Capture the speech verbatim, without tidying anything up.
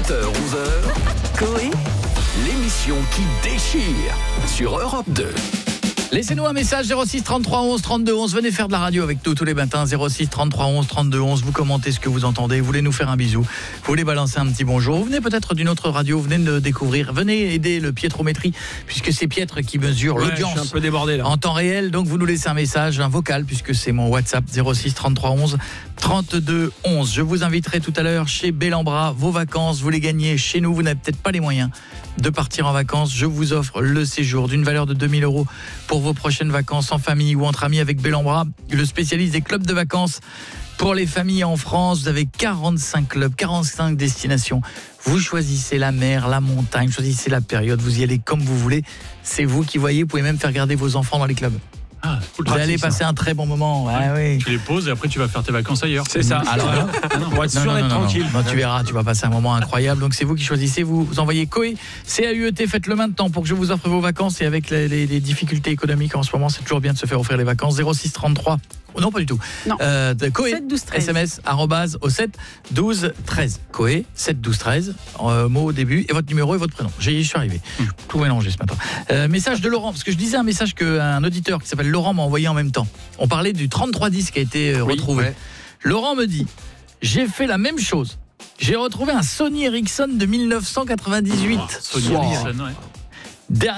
sept heures onze heures, Coé, l'émission qui déchire sur Europe deux. Laissez-nous un message zéro six trente-trois onze trente-deux onze. Venez faire de la radio avec nous tous les matins. zéro six trente-trois onze trente-deux onze. Vous commentez ce que vous entendez. Vous voulez nous faire un bisou. Vous voulez balancer un petit bonjour. Vous venez peut-être d'une autre radio. Vous venez de découvrir. Venez aider le piétrométrie, puisque c'est Pietre qui mesure ouais, l'audience. Je suis un peu débordé là. En temps réel. Donc vous nous laissez un message, un vocal, puisque c'est mon WhatsApp zéro six trente-trois onze trente-deux onze. Je vous inviterai tout à l'heure chez Bellambra. Vos vacances, vous les gagnez chez nous. Vous n'avez peut-être pas les moyens de partir en vacances. Je vous offre le séjour d'une valeur de deux mille euros pour vos prochaines vacances en famille ou entre amis avec Bellambra, le spécialiste des clubs de vacances pour les familles en France. Vous avez quarante-cinq clubs, quarante-cinq destinations. Vous choisissez la mer, la montagne, choisissez la période, vous y allez comme vous voulez. C'est vous qui voyez, vous pouvez même faire garder vos enfants dans les clubs. Ah, cool. Vous Ah, allez passer ça. un très bon moment. Ouais, ouais. Tu les poses et après tu vas faire tes vacances ailleurs. C'est ça. Alors, non, non, pour être non, sûr non, d'être non, tranquille. non. Non, tu verras, tu vas passer un moment incroyable. Donc c'est vous qui choisissez. Vous, vous envoyez Coé, C A U E T, faites-le maintenant pour que je vous offre vos vacances. Et avec les, les, les difficultés économiques en ce moment, c'est toujours bien de se faire offrir les vacances. zéro six trente-trois. Oh non, pas du tout. Non. Euh, de Coé, sept douze treize. S M S, arrobase, au sept douze treize. Coé, sept douze treize, euh, mot au début, et votre numéro et votre prénom. J'y suis arrivé. Mmh. Tout mélangé ce matin. Euh, message de Laurent, parce que je disais un message qu'un auditeur qui s'appelle Laurent m'a envoyé en même temps. On parlait du trente-trois dix qui a été euh, oui, retrouvé. Ouais. Laurent me dit, j'ai fait la même chose. J'ai retrouvé un Sony Ericsson de mille neuf cent quatre-vingt-dix-huit. Oh, Sony Ericsson, ouais.